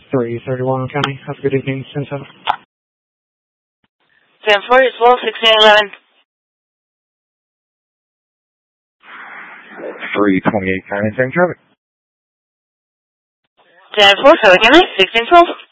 331 County. Have a good evening, 10-7. 10-4, as well, 1611. 328 County, same traffic. 10-4, Southern County, 1612.